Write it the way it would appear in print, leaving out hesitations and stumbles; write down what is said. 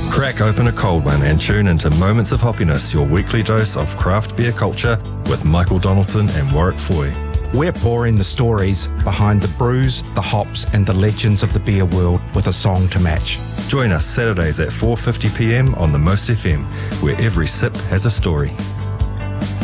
Crack open a cold one and tune into Moments of Hoppiness, your weekly dose of craft beer culture with Michael Donaldson and Warwick Foy. We're pouring the stories behind the brews, the hops and the legends of the beer world with a song to match. Join us Saturdays at 4:50 p.m. on the Most FM, where every sip has a story.